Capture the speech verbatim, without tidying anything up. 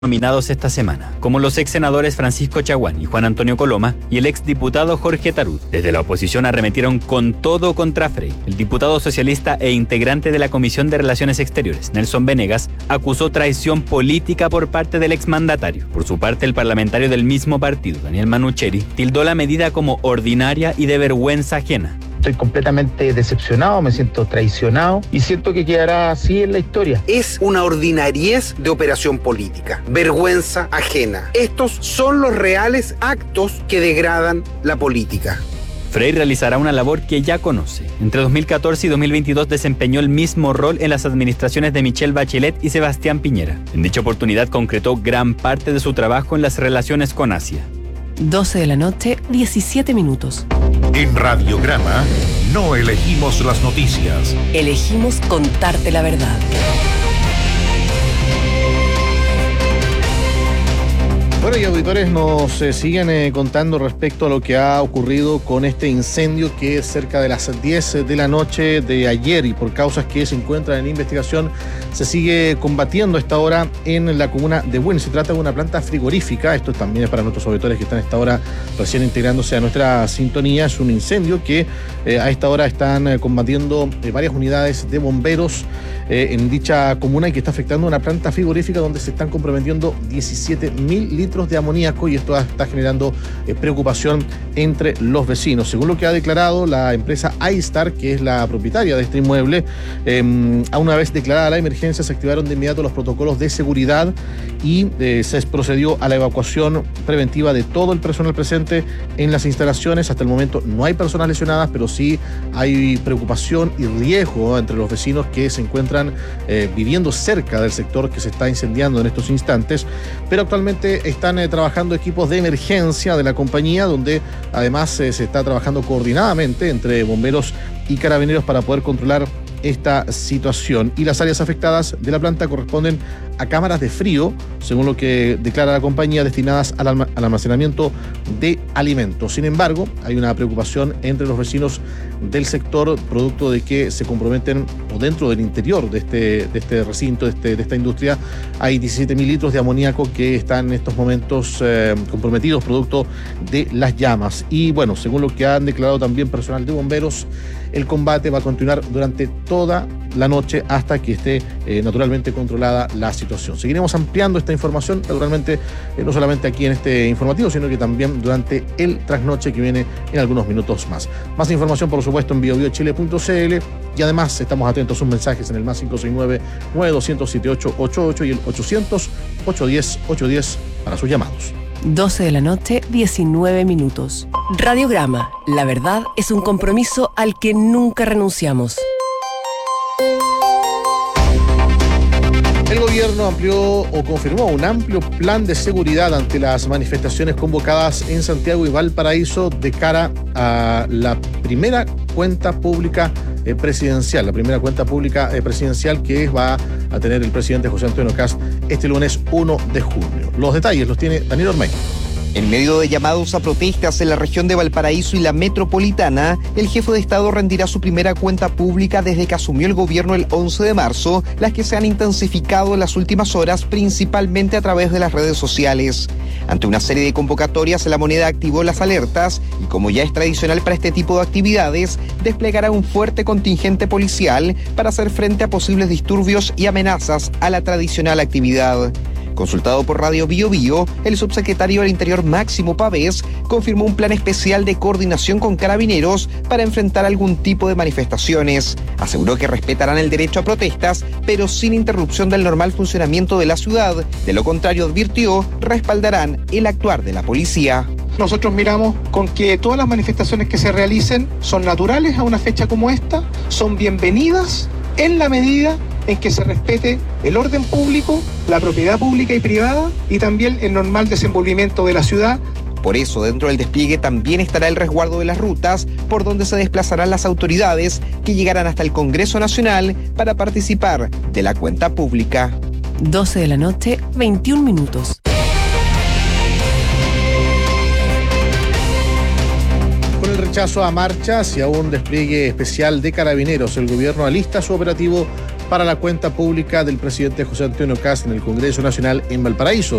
nominados esta semana, como los ex senadores Francisco Chaguán y Juan Antonio Coloma y el ex diputado Jorge Tarud. Desde la oposición arremetieron con todo contra Frey. El diputado socialista e integrante de la Comisión de Relaciones Exteriores, Nelson Venegas, acusó traición política por parte del exmandatario. Por su parte, el parlamentario del mismo partido, Daniel Manucheri, tildó la medida como ordinaria y de vergüenza ajena. Estoy completamente decepcionado, me siento traicionado y siento que quedará así en la historia. Es una ordinariez de operación política, vergüenza ajena. Estos son los reales actos que degradan la política. Frey realizará una labor que ya conoce. Entre dos mil catorce y dos mil veintidós desempeñó el mismo rol en las administraciones de Michelle Bachelet y Sebastián Piñera. En dicha oportunidad concretó gran parte de su trabajo en las relaciones con Asia. doce de la noche, diecisiete minutos. En Radiograma no elegimos las noticias. Elegimos contarte la verdad. Bueno, y auditores nos eh, siguen eh, contando respecto a lo que ha ocurrido con este incendio que es cerca de las diez de la noche de ayer y por causas que se encuentran en investigación se sigue combatiendo a esta hora en la comuna de Buin. Se trata de una planta frigorífica, esto también es para nuestros auditores que están a esta hora recién integrándose a nuestra sintonía. Es un incendio que eh, a esta hora están eh, combatiendo eh, varias unidades de bomberos eh, en dicha comuna y que está afectando una planta frigorífica donde se están comprometiendo diecisiete mil litros de amoníaco y esto está generando eh, preocupación entre los vecinos. Según lo que ha declarado la empresa iStar, que es la propietaria de este inmueble, eh, a una vez declarada la emergencia se activaron de inmediato los protocolos de seguridad y eh, se procedió a la evacuación preventiva de todo el personal presente en las instalaciones. Hasta el momento no hay personas lesionadas, pero sí hay preocupación y riesgo entre los vecinos que se encuentran eh, viviendo cerca del sector que se está incendiando en estos instantes, pero actualmente están eh, trabajando equipos de emergencia de la compañía, donde además eh, se está trabajando coordinadamente entre bomberos y carabineros para poder controlar esta situación. Y las áreas afectadas de la planta corresponden a cámaras de frío, según lo que declara la compañía, destinadas al, alm- al almacenamiento de alimentos. Sin embargo, hay una preocupación entre los vecinos del sector, producto de que se comprometen, o dentro del interior de este, de este recinto, de, este, de esta industria, hay diecisiete mil litros de amoníaco que están en estos momentos eh, comprometidos, producto de las llamas. Y bueno, según lo que han declarado también personal de bomberos, el combate va a continuar durante toda la noche hasta que esté eh, naturalmente controlada la situación. Seguiremos ampliando esta información, naturalmente, eh, no solamente aquí en este informativo, sino que también durante el trasnoche que viene en algunos minutos más. Más información, por supuesto, en bio bio chile punto c l y además estamos atentos a sus mensajes en el más cinco seis nueve, nueve dos cero cero, siete ocho ocho ocho y el ochocientos, ochocientos diez, ochocientos diez para sus llamados. doce de la noche, diecinueve minutos. Radiograma, la verdad es un compromiso al que nunca renunciamos. El gobierno amplió o confirmó un amplio plan de seguridad ante las manifestaciones convocadas en Santiago y Valparaíso de cara a la primera cuenta pública eh, presidencial, la primera cuenta pública eh, presidencial que va a tener el presidente José Antonio Kast este lunes uno de junio. Los detalles los tiene Daniel Ormey. En medio de llamados a protestas en la región de Valparaíso y la metropolitana, el jefe de Estado rendirá su primera cuenta pública desde que asumió el gobierno el once de marzo, las que se han intensificado en las últimas horas, principalmente a través de las redes sociales. Ante una serie de convocatorias, la moneda activó las alertas y, como ya es tradicional para este tipo de actividades, desplegará un fuerte contingente policial para hacer frente a posibles disturbios y amenazas a la tradicional actividad. Consultado por Radio Bio Bio, el subsecretario del Interior Máximo Pavés confirmó un plan especial de coordinación con carabineros para enfrentar algún tipo de manifestaciones. Aseguró que respetarán el derecho a protestas, pero sin interrupción del normal funcionamiento de la ciudad. De lo contrario, advirtió, respaldarán el actuar de la policía. Nosotros miramos con que todas las manifestaciones que se realicen son naturales a una fecha como esta, son bienvenidas en la medida en que se respete el orden público, la propiedad pública y privada y también el normal desenvolvimiento de la ciudad. Por eso, dentro del despliegue también estará el resguardo de las rutas por donde se desplazarán las autoridades que llegarán hasta el Congreso Nacional para participar de la cuenta pública. doce de la noche, veintiún minutos. Con el rechazo a marchas y a un despliegue especial de carabineros, el gobierno alista su operativo para la cuenta pública del presidente José Antonio Kast en el Congreso Nacional en Valparaíso.